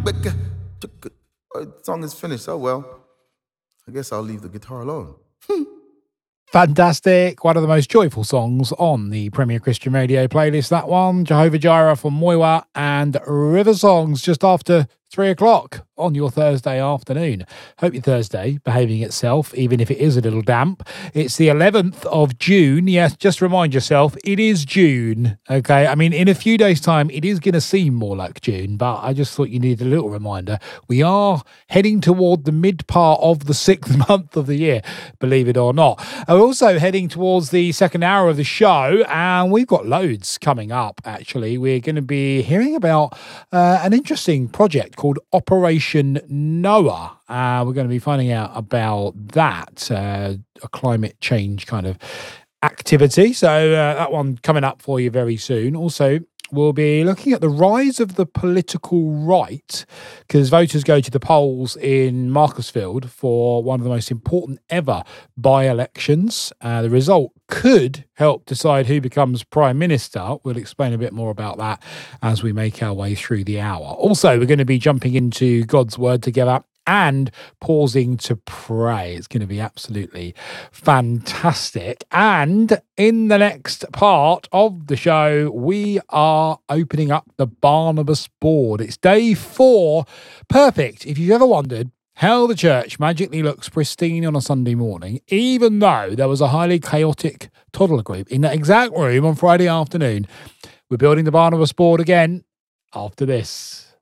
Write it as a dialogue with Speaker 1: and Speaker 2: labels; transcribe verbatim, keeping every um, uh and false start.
Speaker 1: The song is finished. Oh, well, I guess I'll leave the guitar alone.
Speaker 2: Fantastic. One of the most joyful songs on the Premier Christian Radio playlist, that one. Jehovah Jireh from Moiwa and River Songs just after three o'clock on your Thursday afternoon. Hope your Thursday behaving itself, even if it is a little damp. It's the eleventh of June. Yes, just remind yourself, it is June. Okay, I mean, in a few days' time, it is going to seem more like June, but I just thought you needed a little reminder. We are heading toward the mid part of the sixth month of the year, believe it or not. We're also heading towards the second hour of the show, and we've got loads coming up, actually. We're going to be hearing about uh, an interesting project called Operation Noah. Uh, we're going to be finding out about that, uh, a climate change kind of activity. So uh, that one coming up for you very soon. Also, we'll be looking at the rise of the political right, because voters go to the polls in Macclesfield for one of the most important ever by-elections. Uh, the result could help decide who becomes Prime Minister. We'll explain a bit more about that as we make our way through the hour. Also, we're going to be jumping into God's Word together and pausing to pray. It's going to be absolutely fantastic. And in the next part of the show, we are opening up the Barnabas board. It's day four. Perfect. If you've ever wondered how the church magically looks pristine on a Sunday morning, even though there was a highly chaotic toddler group in that exact room on Friday afternoon, we're building the Barnabas board again after this.